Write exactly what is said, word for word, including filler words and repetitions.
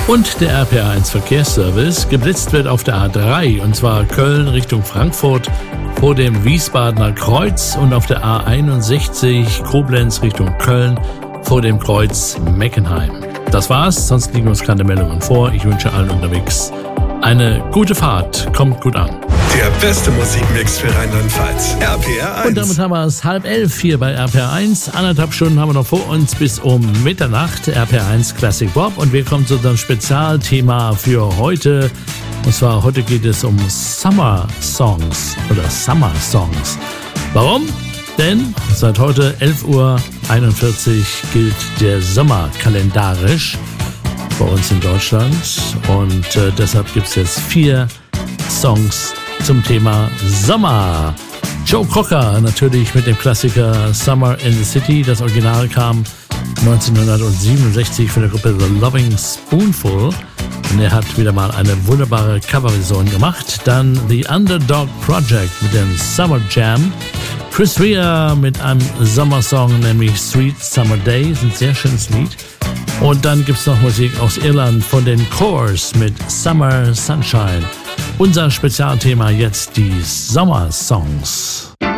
Und der R P R eins Verkehrsservice. Geblitzt wird auf der A drei, und zwar Köln Richtung Frankfurt vor dem Wiesbadener Kreuz und auf der A einundsechzig Koblenz Richtung Köln vor dem Kreuz Meckenheim. Das war's, sonst liegen uns keine Meldungen vor. Ich wünsche allen unterwegs eine gute Fahrt. Kommt gut an. Der beste Musikmix für Rheinland-Pfalz. R P R eins. Und damit haben wir es halb elf hier bei R P R eins. Anderthalb Stunden haben wir noch vor uns bis um Mitternacht. R P R eins Classic Pop. Und wir kommen zu unserem Spezialthema für heute. Und zwar heute geht es um Summer Songs oder Summer Songs. Warum? Denn seit heute elf Uhr einundvierzig gilt der Sommer kalendarisch bei uns in Deutschland. Und äh, deshalb gibt es jetzt vier Songs zum Thema Sommer. Joe Cocker natürlich mit dem Klassiker Summer in the City. Das Original kam neunzehnhundertsiebenundsechzig von der Gruppe The Loving Spoonful. Und er hat wieder mal eine wunderbare Coverversion gemacht. Dann The Underdog Project mit dem Summer Jam. Chris Rea mit einem Sommersong, nämlich Sweet Summer Day. Ist ein sehr schönes Lied. Und dann gibt es noch Musik aus Irland von den Coors mit Summer Sunshine. Unser Spezialthema jetzt die Sommersongs.